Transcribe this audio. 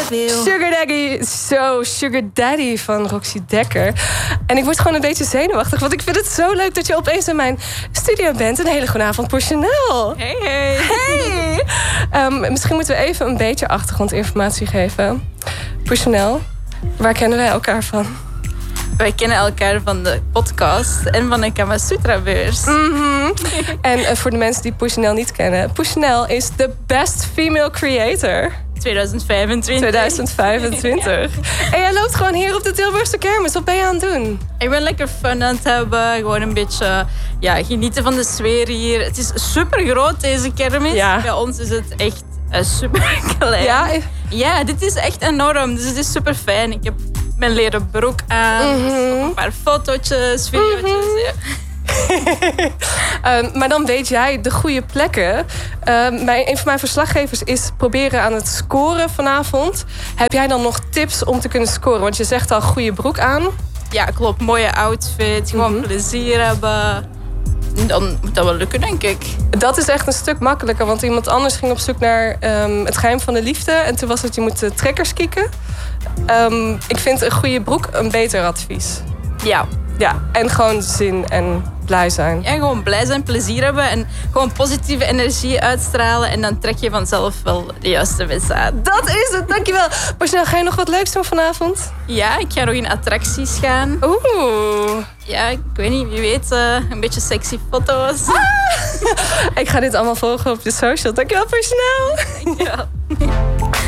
wil. Sugar Daddy van Roxy Dekker. En ik word gewoon een beetje zenuwachtig, want ik vind het zo leuk dat je opeens in mijn studio bent. Een hele goede avond voor Chanel. Hey. Misschien moeten we even een beetje achtergrondinformatie geven. Voor Chanel, waar kennen wij elkaar van? Wij kennen elkaar van de podcast en van de Kama Sutra-beurs. En voor de mensen die Pushnell niet kennen, Pushnell is de best female creator. 2025. En jij loopt gewoon hier op de Tilburgse kermis. Wat ben je aan het doen? Ik ben lekker fun aan het hebben. Gewoon een beetje genieten van de sfeer hier. Het is super groot, deze kermis. Ja. Bij ons is het echt super klein. Ja, dit is echt enorm. Dus het is super fijn. Ik heb mijn leren broek aan. Dus nog een paar fotootjes, videootjes. Ja. Maar dan weet jij de goede plekken. Een van mijn verslaggevers is proberen aan het scoren vanavond. Heb jij dan nog tips om te kunnen scoren? Want je zegt al goede broek aan. Ja, klopt. Mooie outfit. Gewoon plezier hebben. Dan moet dat wel lukken, denk ik. Dat is echt een stuk makkelijker. Want iemand anders ging op zoek naar het geheim van de liefde. En toen was het, je moet trekkers kieken. Ik vind een goede broek een beter advies. Ja. Ja, en gewoon zin en blij zijn. Ja, gewoon blij zijn, plezier hebben en gewoon positieve energie uitstralen. En dan trek je vanzelf wel de juiste mensen aan. Dat is het, dankjewel. Pushnell, ga je nog wat leuks doen vanavond? Ja, ik ga nog in attracties gaan. Oeh. Ja, ik weet niet, wie weet, een beetje sexy foto's. Ik ga dit allemaal volgen op je social. Dankjewel, Pushnell. Dankjewel.